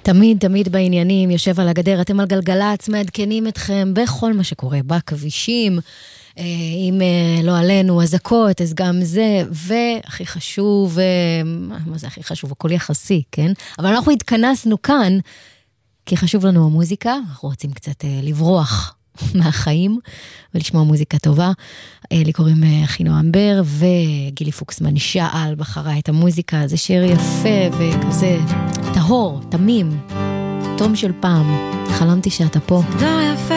תמיד בעניינים, יושב על הגדר, אתם על גלגלץ, מעדכנים אתכם בכל מה שקורה בכבישים, אם לא עלינו הזקות, אז גם זה, והכי חשוב, מה זה הכי חשוב? הכל יחסי, כן? אבל אנחנו התכנסנו כאן, כי חשוב לנו המוזיקה, אנחנו רוצים קצת לברוח מהחיים, ולשמוע מוזיקה טובה. לי קוראים אחינועם בר, וגילי פוקסמן שאל בחרה את המוזיקה, זה שיר יפה וכזה טהור, תמים, תום של פעם. חלמתי שאתה פה. לא יפה